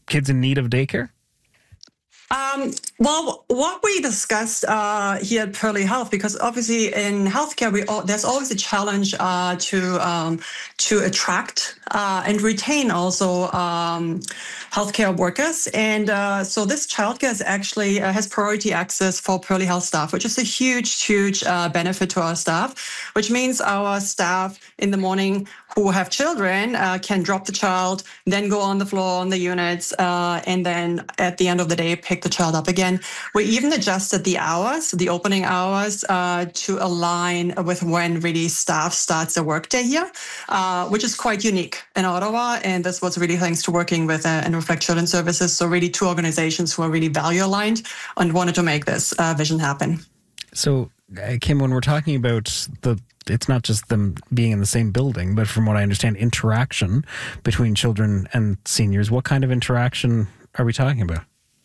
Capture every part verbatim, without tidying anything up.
kids in need of daycare? Um, well, what we discussed uh, here at Pearly Health, because obviously in healthcare, we all, there's always a challenge uh, to um, to attract uh, and retain also um, healthcare workers. And uh, so this childcare is actually uh, has priority access for Pearly Health staff, which is a huge, huge uh, benefit to our staff, which means our staff in the morning who have children uh, can drop the child, then go on the floor on the units, uh, and then at the end of the day, pick the child up again. We even adjusted the hours, the opening hours, uh, to align with when really staff starts their workday here, uh, which is quite unique in Ottawa. And this was really thanks to working with uh, and Reflect Children's Services. So really two organizations who are really value aligned and wanted to make this uh, vision happen. So, uh, Kim, when we're talking about the it's not just them being in the same building, but from what I understand, interaction between children and seniors. What kind of interaction are we talking about?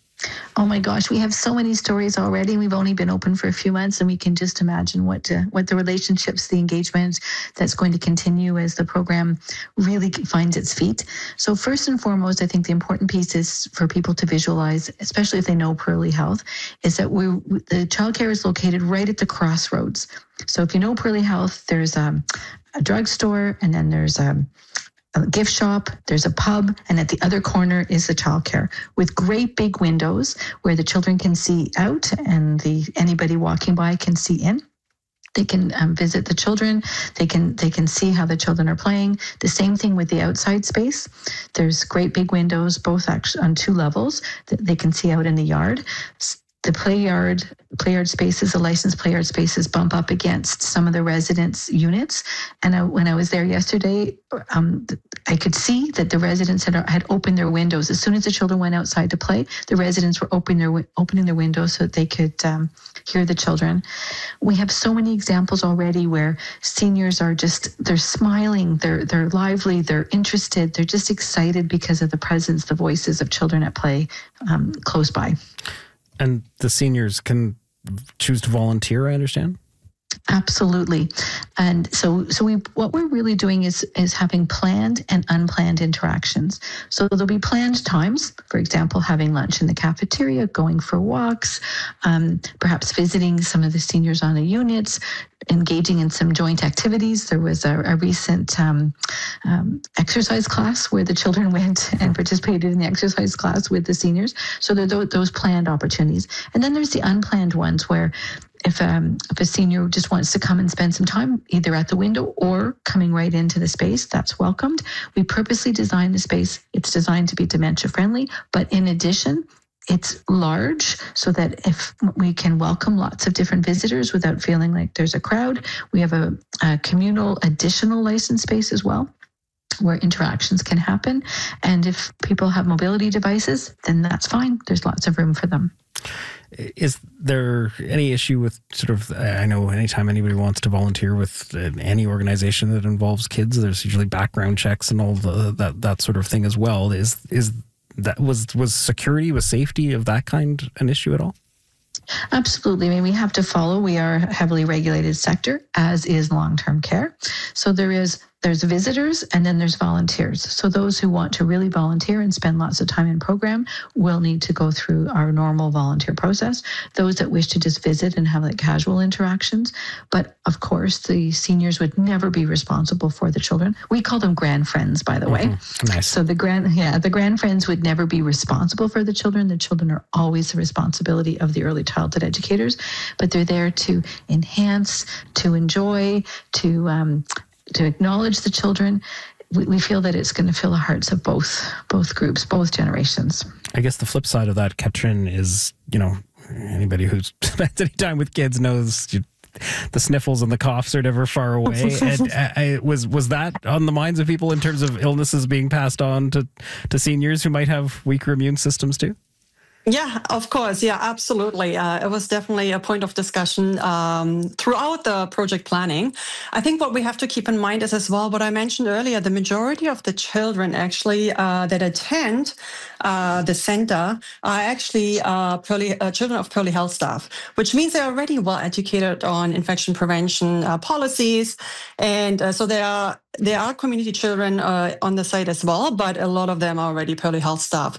Oh my gosh, we have so many stories already. We've only been open for a few months, and we can just imagine what uh, what the relationships, the engagement that's going to continue as the program really finds its feet. So first and foremost, I think the important piece is for people to visualize, especially if they know Pearly Health, is that we the childcare is located right at the crossroads. So if you know Pearly Health, there's um, a drugstore, and then there's a a gift shop, there's a pub, and at the other corner is the childcare with great big windows where the children can see out and the anybody walking by can see in. They can um, visit the children. They can they can see how the children are playing. The same thing with the outside space. There's great big windows, both actually on two levels that they can see out in the yard. The play yard, play yard spaces, the licensed play yard spaces bump up against some of the residents' units. And I, when I was there yesterday, um, I could see that the residents had had opened their windows. As soon as the children went outside to play, the residents were opening their opening their windows so that they could um, hear the children. We have so many examples already where seniors are just, they're smiling, they're they're lively, they're interested, they're just excited because of the presence, the voices of children at play um, close by. And the seniors can choose to volunteer, I understand? Absolutely. And so so we what we're really doing is is having planned and unplanned interactions. So there'll be planned times, for example, having lunch in the cafeteria, going for walks, um, perhaps visiting some of the seniors on the units, engaging in some joint activities. There was a, a recent um, um, exercise class where the children went and participated in the exercise class with the seniors. So there are those planned opportunities. And then there's the unplanned ones where if um, if a senior just wants to come and spend some time either at the window or coming right into the space, that's welcomed. We purposely designed the space. It's designed to be dementia friendly, but in addition, it's large so that if we can welcome lots of different visitors without feeling like there's a crowd. We have a, a communal additional license space as well, where interactions can happen. And if people have mobility devices, then that's fine. There's lots of room for them. Is there any issue with sort of, I know anytime anybody wants to volunteer with any organization that involves kids, there's usually background checks and all the, that, that sort of thing as well. Is, is that, was, was security, was safety of that kind an issue at all? Absolutely. I mean, we have to follow. We are a heavily regulated sector, as is long-term care. So there is there's visitors and then there's volunteers. So those who want to really volunteer and spend lots of time in program will need to go through our normal volunteer process. Those that wish to just visit and have like casual interactions. But of course, the seniors would never be responsible for the children. We call them grand friends, by the way. Mm-hmm. Nice. So the grand, yeah, the grand friends would never be responsible for the children. The children are always the responsibility of the early childhood educators, but they're there to enhance, to enjoy, to um, to acknowledge the children. We, we feel that it's going to fill the hearts of both both groups, both generations. I guess the flip side of that, Katrin, is, you know, anybody who's spent any time with kids knows you, the sniffles and the coughs are never far away. And I, I, was was that on the minds of people in terms of illnesses being passed on to, to seniors who might have weaker immune systems too? Yeah, of course. Yeah, absolutely. Uh, it was definitely a point of discussion um, throughout the project planning. I think what we have to keep in mind is as well what I mentioned earlier, the majority of the children actually uh, that attend uh, the center are actually uh, Pearly, uh, children of Pearly Health staff, which means they're already well educated on infection prevention uh, policies. And uh, so they are There are community children uh, on the site as well, but a lot of them are already Pearly Health staff.